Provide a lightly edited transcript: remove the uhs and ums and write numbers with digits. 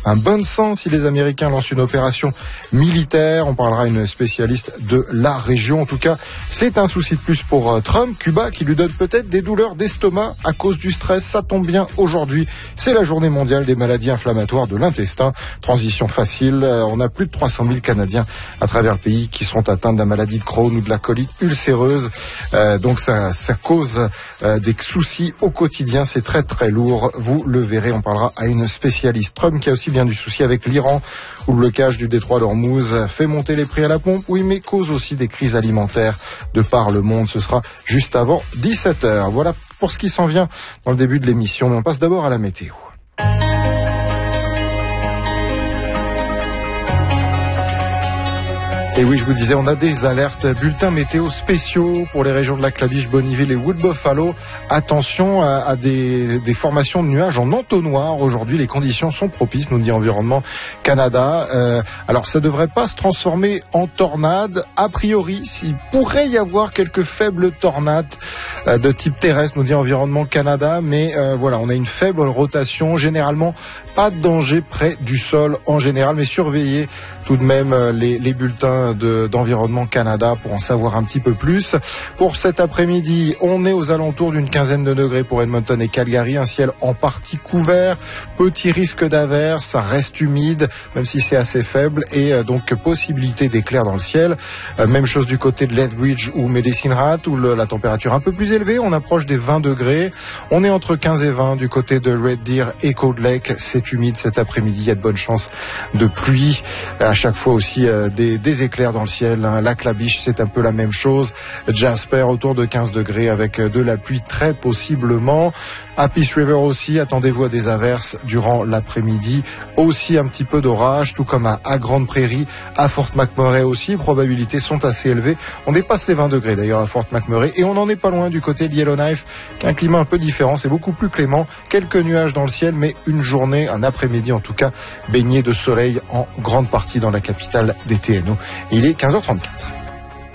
un bain de sang si les Américains lancent une opération militaire. On parlera à une spécialiste de la région. En tout cas, c'est un souci de plus pour Trump. Cuba qui lui donne peut-être des douleurs d'estomac à cause du stress. Ça tombe bien aujourd'hui. C'est la journée mondiale des maladies inflammatoires de l'intestin. Transition facile. On a plus de 300 000 Canadiens à travers le pays qui sont atteints de la maladie de Crohn ou de la colite ulcéreuse. Donc ça cause des soucis au quotidien. C'est très très lourd. Vous le verrez. On parlera à une spécialiste. Trump qui a aussi bien du souci avec l'Iran où le blocage du détroit d'Ormuz fait monter les prix à la pompe. Oui, mais cause aussi des crises alimentaires de par le monde. Ce sera juste avant 17h. Voilà pour ce qui s'en vient dans le début de l'émission. Mais on passe d'abord à la météo. Et oui, je vous disais, on a des alertes, bulletins météo spéciaux pour les régions de la Clabiche, Bonneville et Wood Buffalo. Attention à des formations de nuages en entonnoir. Aujourd'hui, les conditions sont propices, nous dit Environnement Canada. Alors, ça devrait pas se transformer en tornade. A priori, il pourrait y avoir quelques faibles tornades de type terrestre, nous dit Environnement Canada. Mais voilà, on a une faible rotation. Généralement, pas de danger près du sol en général, mais surveillez tout de même les bulletins d'Environnement Canada pour en savoir un petit peu plus. Pour cet après-midi, on est aux alentours d'une quinzaine de degrés pour Edmonton et Calgary, un ciel en partie couvert, petit risque d'averse, ça reste humide, même si c'est assez faible, et donc possibilité d'éclairs dans le ciel. Même chose du côté de Lethbridge ou Medicine Hat, où la température un peu plus élevée, on approche des 20 degrés. On est entre 15 et 20 du côté de Red Deer et Cold Lake, c'est humide cet après-midi, il y a de bonnes chances de pluie. À chaque fois aussi des éclairs dans le ciel. La Clabiche, c'est un peu la même chose. Jasper, autour de 15 degrés avec de la pluie très possiblement. À Peace River aussi, attendez-vous à des averses durant l'après-midi. Aussi un petit peu d'orage, tout comme à Grande Prairie, à Fort McMurray aussi. Les probabilités sont assez élevées. On dépasse les 20 degrés d'ailleurs à Fort McMurray. Et on n'en est pas loin du côté de Yellowknife, qui a un climat un peu différent. C'est beaucoup plus clément. Quelques nuages dans le ciel, mais une journée, un après-midi en tout cas, baigné de soleil en grande partie dans la capitale des TNO. Il est 15h34.